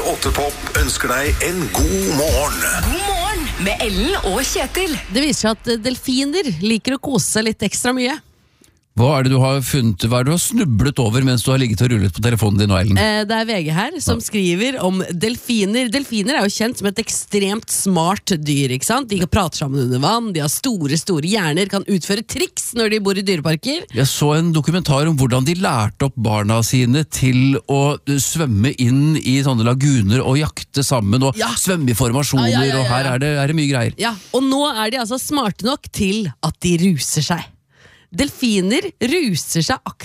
P8 Pop ønsker deg en god morgen. God morgen med Ellen og Kjetil. Det viser seg at delfiner liker å kose seg litt ekstra mye. Hva er det du har funnet, hva er det du har snublet over mens du har ligget og rullet på telefonen din nå, Ellen? Det er VG her som skriver om delfiner. Delfiner er jo kjent som et ekstremt smart dyr, ikke sant? De kan prate sammen under vann, de har store hjerner, kan utføre triks når de bor i dyreparker. Jeg så en dokumentar om hvordan de lærte opp barna sine til å svømme inn i sånne laguner og jakte sammen, og svømme i formasjoner, og her er det mye greier. Ja, og nå er de altså smarte nok til at de ruser seg. Delfiner ruser seg aktivt